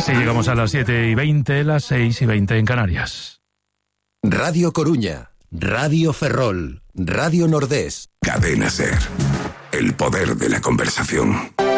Así llegamos a las 7:20, las 6:20 en Canarias. Radio Coruña, Radio Ferrol, Radio Nordés. Cadena SER. El poder de la conversación.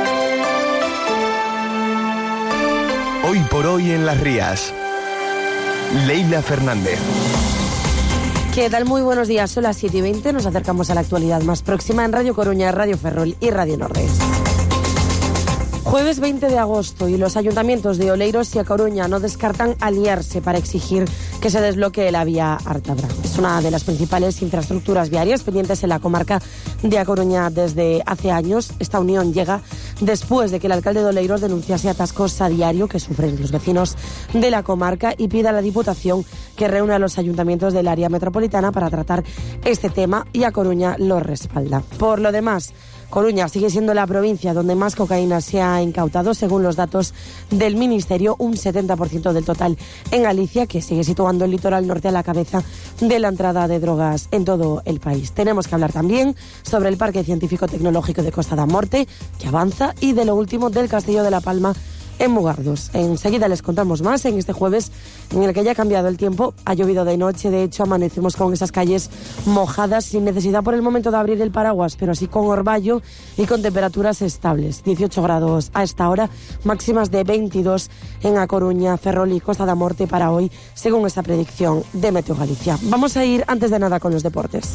Hoy por hoy en Las Rías. Leila Fernández. ¿Qué tal? Muy buenos días. Son las 7:20. Nos acercamos a la actualidad más próxima en Radio Coruña, Radio Ferrol y Radio Nordés. Jueves 20 de agosto y los ayuntamientos de Oleiros y A Coruña no descartan aliarse para exigir que se desbloquee la vía Ártabra. Es una de las principales infraestructuras viarias pendientes en la comarca de A Coruña desde hace años. Esta unión llega después de que el alcalde de Oleiros denunciase atascos a diario que sufren los vecinos de la comarca y pida a la Diputación que reúna a los ayuntamientos del área metropolitana para tratar este tema, y A Coruña lo respalda. Por lo demás, Coruña sigue siendo la provincia donde más cocaína se ha incautado, según los datos del Ministerio, un 70% del total en Galicia, que sigue situando el litoral norte a la cabeza de la entrada de drogas en todo el país. Tenemos que hablar también sobre el Parque Científico Tecnológico de Costa da Morte, que avanza, y de lo último del Castillo de la Palma en Mugardos. Enseguida les contamos más en este jueves en el que ya ha cambiado el tiempo. Ha llovido de noche, de hecho amanecemos con esas calles mojadas sin necesidad por el momento de abrir el paraguas, pero sí con orvallo y con temperaturas estables. 18 grados a esta hora, máximas de 22 en A Coruña, Ferrol y Costa da Morte para hoy, según esta predicción de Meteo Galicia. Vamos a ir antes de nada con los deportes.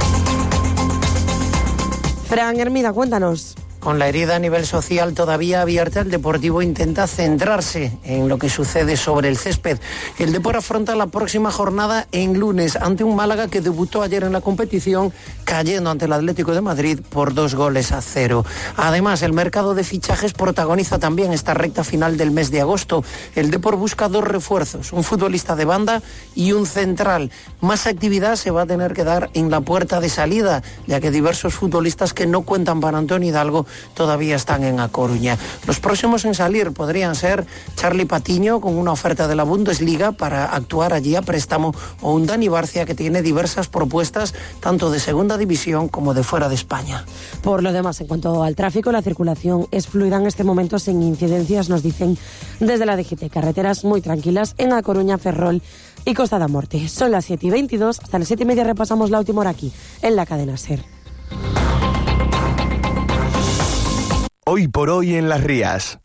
Fran Hermida, cuéntanos. Con la herida a nivel social todavía abierta, el Deportivo intenta centrarse en lo que sucede sobre el césped. El Depor afronta la próxima jornada en lunes ante un Málaga que debutó ayer en la competición cayendo ante el Atlético de Madrid por 2-0. Además, el mercado de fichajes protagoniza también esta recta final del mes de agosto. El Depor busca 2 refuerzos, un futbolista de banda y un central. Más actividad se va a tener que dar en la puerta de salida, ya que diversos futbolistas que no cuentan para Antonio Hidalgo todavía están en A Coruña. Los próximos en salir podrían ser Charly Patiño, con una oferta de la Bundesliga para actuar allí a préstamo, o un Dani Barcia, que tiene diversas propuestas tanto de segunda división como de fuera de España. Por lo demás, en cuanto al tráfico, la circulación es fluida en este momento sin incidencias, nos dicen desde la DGT. Carreteras muy tranquilas en A Coruña, Ferrol y Costa da Morte. Son las 7:22, hasta las 7:30 repasamos la última hora aquí, en la cadena SER. Hoy por hoy en Las Rías.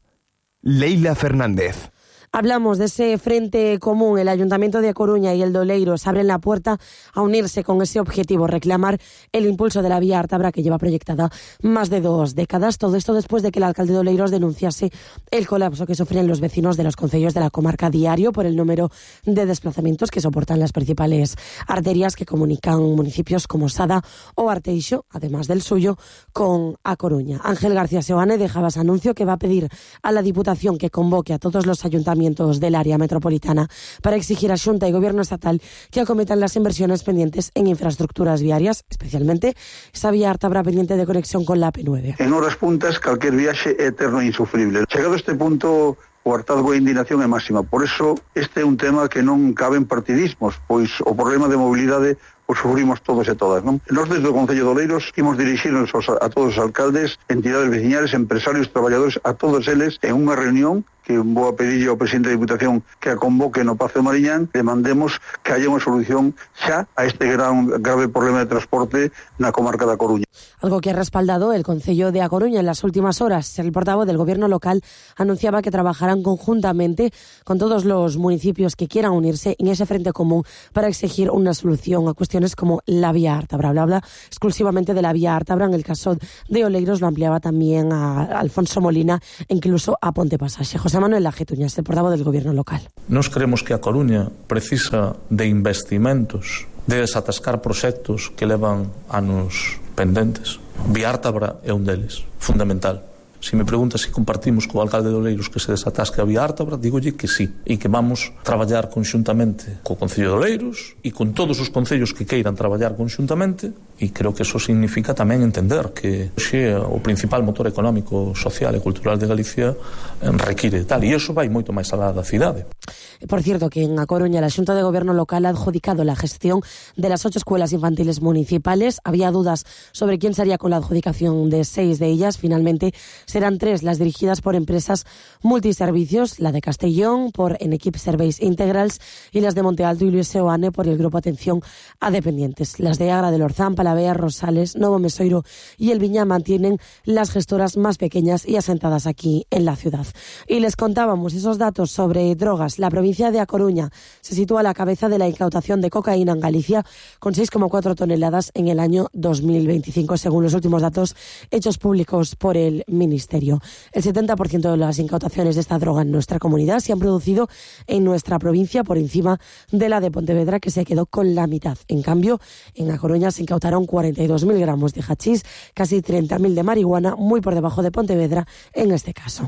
Leila Fernández. Hablamos de ese frente común. El Ayuntamiento de A Coruña y el de Oleiros abren la puerta a unirse con ese objetivo, reclamar el impulso de la vía Ártabra, que lleva proyectada más de 2 décadas. Todo esto después de que el alcalde de Oleiros denunciase el colapso que sufren los vecinos de los concellos de la comarca diario por el número de desplazamientos que soportan las principales arterias que comunican municipios como Sada o Arteixo, además del suyo, con A Coruña. Ángel García Seoane dejaba ese anuncio que va a pedir a la Diputación que convoque a todos los ayuntamientos del área metropolitana para exigir a Xunta y Gobierno estatal que acometan las inversiones pendientes en infraestructuras viarias, especialmente esa vía Ártabra pendiente de conexión con la AP9. En horas puntas, cualquier viaxe é eterno e insufrible. Chegado a este punto, o hartazgo e indignación é máxima. Por eso, este é un tema que non caben partidismos, pois o problema de mobilidade o sufrimos todos e todas, non? Nós desde o Concello de Oleiros imos dirixirnos a todos os alcaldes, entidades veciñales, empresarios, traballadores, a todos eles en unha reunión que vou a pedirlle ao presidente da Diputación que a convoque no Pazo de Mariñán, demandemos que haya unha solución xa a este grave problema de transporte na comarca da Coruña. Algo que ha respaldado el Concello de A Coruña en las últimas horas. El portavoz del Gobierno local anunciaba que trabajarán conjuntamente con todos los municipios que quieran unirse en ese frente común para exigir una solución a cuestiones como la vía Ártabra. Habla exclusivamente de la vía Ártabra. En el caso de Oleiros lo ampliaba también a Alfonso Molina e incluso a Ponte Pasaxe. José Manuel Lajetuñas, el portavoz del Gobierno local. Nós creemos que A Coruña precisa de investimentos, de desatascar proxectos que levan anos pendentes. Vía Ártabra é un deles, fundamental. Se me pregunta se compartimos co alcalde de Oleiros que se desatasque a vía Ártabra, digolle que sí, e que vamos traballar conxuntamente co Concello de Oleiros e con todos os concellos que queiran traballar conxuntamente, e creo que eso significa tamén entender que xe o principal motor económico, social e cultural de Galicia require tal, e iso vai moito máis alá da cidade. Por cierto, que en A Coruña la Xunta de Gobierno local ha adjudicado la gestión de las 8 escuelas infantiles municipales. Había dudas sobre quién sería con la adjudicación de 6 de ellas. Finalmente serán 3 las dirigidas por empresas multiservicios, la de Castellón por Enequip Serveis Integrals y las de Monte Alto y Luis Seoane por el Grupo Atención a Dependientes. Las de Agra del Orzán, Palavea, Rosales, Novo Mesoiro y El Viña mantienen las gestoras más pequeñas y asentadas aquí en la ciudad. Y les contábamos esos datos sobre drogas. La provincia de A Coruña se sitúa a la cabeza de la incautación de cocaína en Galicia con 6,4 toneladas en el año 2025, según los últimos datos hechos públicos por el Ministerio. El 70% de las incautaciones de esta droga en nuestra comunidad se han producido en nuestra provincia, por encima de la de Pontevedra, que se quedó con la mitad. En cambio, en A Coruña se incautaron 42.000 gramos de hachís, casi 30.000 de marihuana, muy por debajo de Pontevedra en este caso.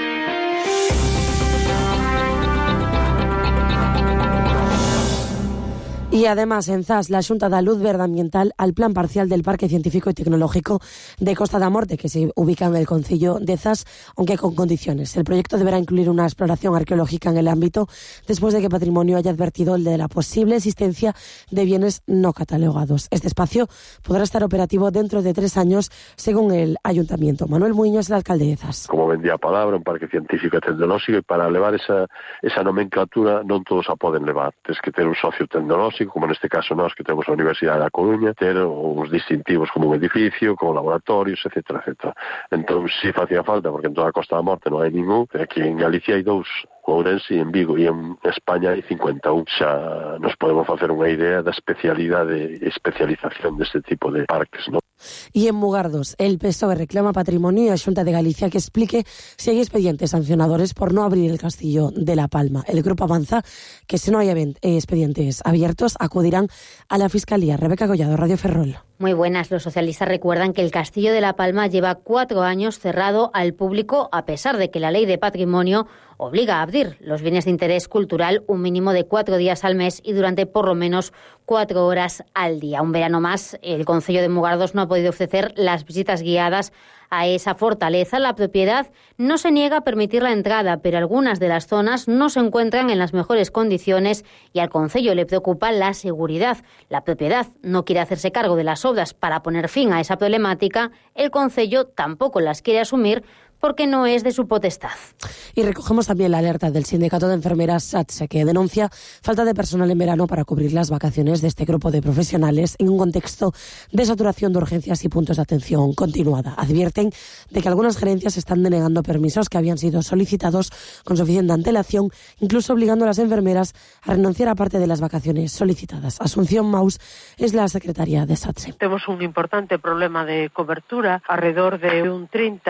Y además, en Zas, la Xunta da luz verde ambiental al plan parcial del Parque Científico y Tecnológico de Costa da Morte, que se ubica en el concello de Zas, aunque con condiciones. El proyecto deberá incluir una exploración arqueológica en el ámbito, después de que Patrimonio haya advertido de la posible existencia de bienes no catalogados. Este espacio podrá estar operativo dentro de 3 años, según el Ayuntamiento. Manuel Muiño es el alcalde de Zas. Como vendía a palabra, un parque científico e tecnológico, e para levar esa nomenclatura non todos a poden levar. Tens que ter un socio tecnológico, como neste caso nós que temos a Universidade da Coruña, ter uns distintivos como un edificio, como laboratorios, etc. Entón, si facía falta, porque en toda a Costa da Morte non hai ningún, aquí en Galicia hai 2, Ourense e en Vigo, e en España hai 51. Xa nos podemos facer unha idea da especialidade e especialización deste tipo de parques, non? Y en Mugardos, el PSOE reclama a Patrimonio y a Xunta de Galicia que explique si hay expedientes sancionadores por no abrir el Castillo de La Palma. El grupo avanza que si no hay expedientes abiertos acudirán a la Fiscalía. Rebeca Collado, Radio Ferrol. Muy buenas. Los socialistas recuerdan que el Castillo de La Palma lleva 4 años cerrado al público, a pesar de que la Ley de Patrimonio obliga a abrir los bienes de interés cultural un mínimo de 4 días al mes y durante por lo menos 4 horas al día. Un verano más, el concello de Mugardos no ha podido ofrecer las visitas guiadas a esa fortaleza. La propiedad no se niega a permitir la entrada, pero algunas de las zonas no se encuentran en las mejores condiciones y al concello le preocupa la seguridad. La propiedad no quiere hacerse cargo de las obras para poner fin a esa problemática. El concello tampoco las quiere asumir porque no es de su potestad. Y recogemos también la alerta del Sindicato de Enfermeras SATSE, que denuncia falta de personal en verano para cubrir las vacaciones de este grupo de profesionales en un contexto de saturación de urgencias y puntos de atención continuada. Advierten de que algunas gerencias están denegando permisos que habían sido solicitados con suficiente antelación, incluso obligando a las enfermeras a renunciar a parte de las vacaciones solicitadas. Asunción Maus es la secretaria de SATSE. Tenemos un importante problema de cobertura, alrededor de un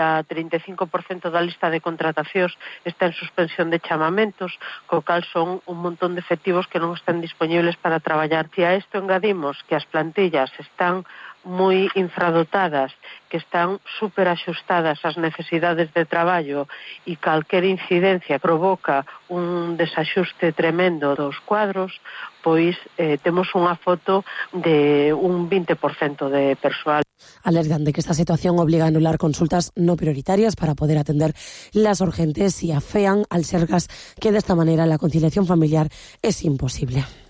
30-35% da lista de contratacións está en suspensión de chamamentos, co cal son un montón de efectivos que non están disponibles para traballar. Si a isto engadimos que as plantillas están moi infradotadas, que están superaxustadas ás necesidades de traballo e calquer incidencia provoca un desaxuste tremendo dos cuadros, pois temos unha foto de un 20% de persoal. Alertan de que esta situación obliga a anular consultas no prioritarias para poder atender las urgentes y afean al Sergas que de esta manera la conciliación familiar es imposible.